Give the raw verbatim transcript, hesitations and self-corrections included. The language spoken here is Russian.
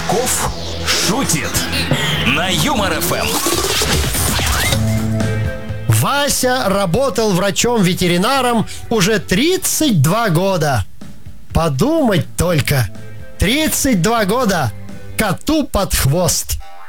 Пашков шутит на Юмор эф эм. Вася работал врачом-ветеринаром уже тридцать два года. Подумать только, тридцать два года коту под хвост.